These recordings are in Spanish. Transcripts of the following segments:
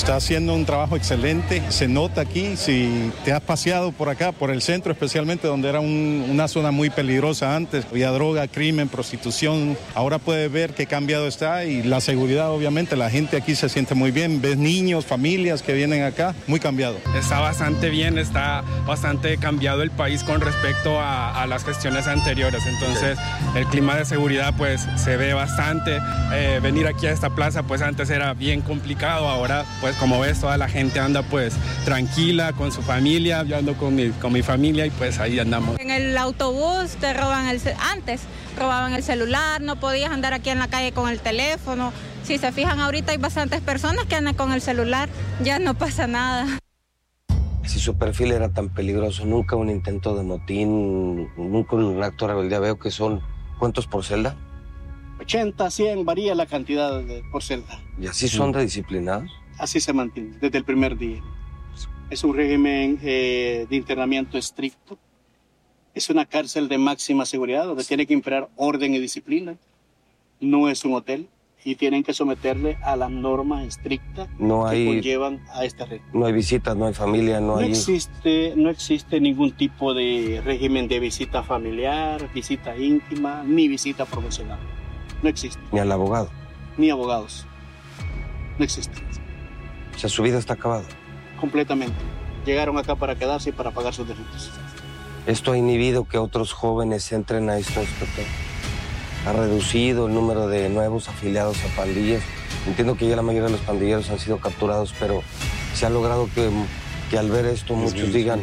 Está haciendo un trabajo excelente, se nota aquí, si te has paseado por acá, por el centro especialmente, donde era una zona muy peligrosa antes, había droga, crimen, prostitución, ahora puedes ver qué cambiado está y la seguridad obviamente, la gente aquí se siente muy bien, ves niños, familias que vienen acá, muy cambiado. Está bastante bien, está bastante cambiado el país con respecto a las gestiones anteriores, entonces el clima de seguridad pues se ve bastante, venir aquí a esta plaza pues antes era bien complicado, ahora pues como ves toda la gente anda pues tranquila con su familia, yo ando con mi familia y pues ahí andamos. En el autobús te roban antes robaban el celular, no podías andar aquí en la calle con el teléfono. Si se fijan ahorita hay bastantes personas que andan con el celular, ya no pasa nada. Si su perfil era tan peligroso, nunca un intento de motín, nunca un acto de rebeldía, veo que son, ¿cuántos por celda? 80, 100, varía la cantidad por celda. ¿Y así son de disciplinados? Así se mantiene, desde el primer día. Es un régimen de internamiento estricto. Es una cárcel de máxima seguridad donde tiene que imperar orden y disciplina. No es un hotel y tienen que someterle a las normas estrictas que conllevan a este régimen. No hay visitas, no hay familia, no hay... No existe ningún tipo de régimen de visita familiar, visita íntima, ni visita profesional. No existe. Ni al abogado. Ni abogados. No existe. O sea, su vida está acabada. Completamente. Llegaron acá para quedarse y para pagar sus delitos. ¿Esto ha inhibido que otros jóvenes entren a esto, inspector? ¿Ha reducido el número de nuevos afiliados a pandillas? Entiendo que ya la mayoría de los pandilleros han sido capturados, pero se ha logrado que al ver esto muchos digan,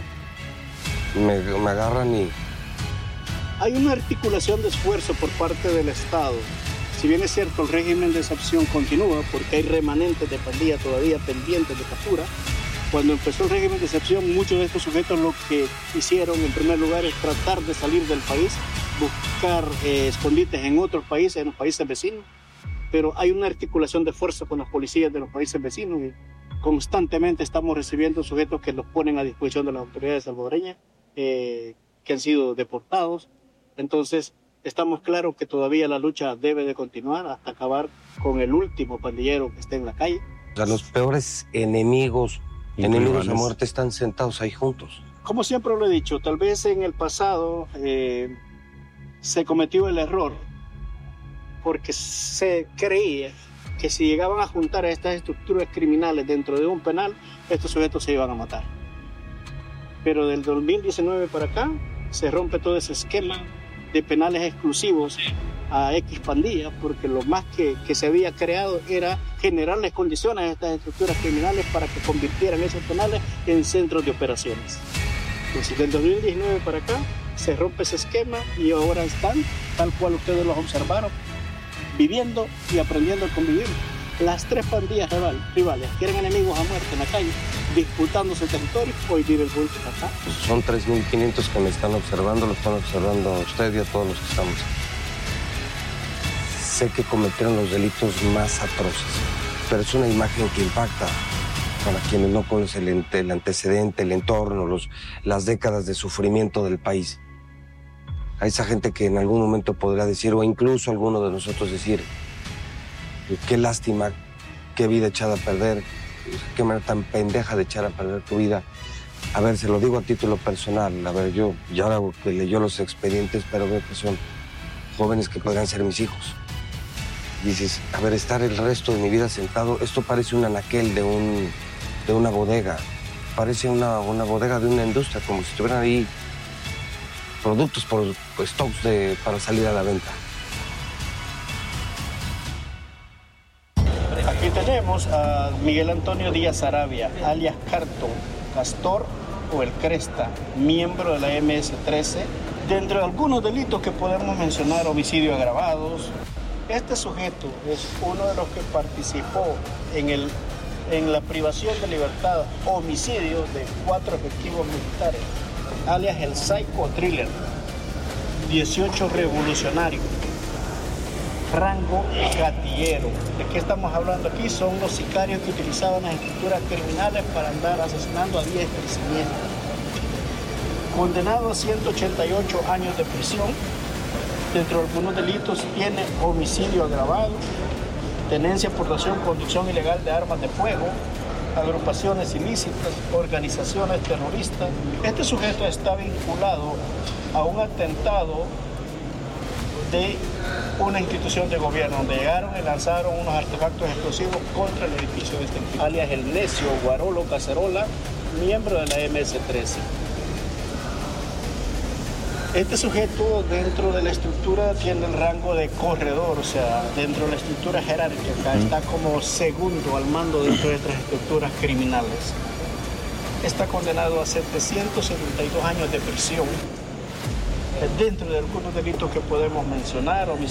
me agarran y... Hay una articulación de esfuerzo por parte del Estado. Si bien es cierto, el régimen de excepción continúa porque hay remanentes de pandilla todavía pendientes de captura. Cuando empezó el régimen de excepción, muchos de estos sujetos lo que hicieron en primer lugar es tratar de salir del país, buscar escondites en otros países, en los países vecinos. Pero hay una articulación de fuerza con las policías de los países vecinos y constantemente estamos recibiendo sujetos que los ponen a disposición de las autoridades salvadoreñas, que han sido deportados. Entonces, estamos claros que todavía la lucha debe de continuar hasta acabar con el último pandillero que esté en la calle. O sea, los peores enemigos a muerte están sentados ahí juntos. Como siempre lo he dicho, tal vez en el pasado se cometió el error porque se creía que si llegaban a juntar a estas estructuras criminales dentro de un penal, estos sujetos se iban a matar. Pero del 2019 para acá se rompe todo ese esquema de penales exclusivos a X pandillas, porque lo más que se había creado era generarles condiciones a estas estructuras criminales para que convirtieran esos penales en centros de operaciones. Entonces, del 2019 para acá se rompe ese esquema y ahora están, tal cual ustedes los observaron, viviendo y aprendiendo a convivir. Las tres pandillas rivales, que eran enemigos a muerte en la calle, disputándose el territorio, hoy viven juntos acá. Son 3.500 que me están observando, lo están observando a usted y a todos los que estamos. Sé que cometieron los delitos más atroces, pero es una imagen que impacta para quienes no conocen el antecedente, el entorno, las décadas de sufrimiento del país. A esa gente que en algún momento podrá decir, o incluso alguno de nosotros decir, qué lástima, qué vida echada a perder, qué manera tan pendeja de echar a perder tu vida. A ver, se lo digo a título personal, a ver, yo ahora que leyó los expedientes, pero veo que son jóvenes que podrían ser mis hijos. Dices, a ver, estar el resto de mi vida sentado, esto parece un anaquel de una bodega, parece una bodega de una industria, como si estuvieran ahí productos por stocks para salir a la venta. Aquí tenemos a Miguel Antonio Díaz Arabia, alias Carto, Castor o el Cresta, miembro de la MS-13. Dentro de algunos delitos que podemos mencionar, homicidios agravados. Este sujeto es uno de los que participó en la privación de libertad, homicidio de 4 efectivos militares, alias el Psycho Thriller, 18 revolucionarios, rango gatillero. ¿De qué estamos hablando aquí? Son los sicarios que utilizaban las estructuras criminales para andar asesinando a diestra y siniestra. Condenado a 188 años de prisión. Dentro de algunos delitos tiene homicidio agravado, tenencia, portación, conducción ilegal de armas de fuego, agrupaciones ilícitas, organizaciones terroristas. Este sujeto está vinculado a un atentado de una institución de gobierno, donde llegaron y lanzaron unos artefactos explosivos contra el edificio de este tipo, alias el necio Guarolo Cacerola, miembro de la MS-13. Este sujeto dentro de la estructura tiene el rango de corredor, o sea, dentro de la estructura jerárquica, está como segundo al mando dentro de estas estructuras criminales. Está condenado a 772 años de prisión. Dentro de algunos delitos que podemos mencionar, homicidio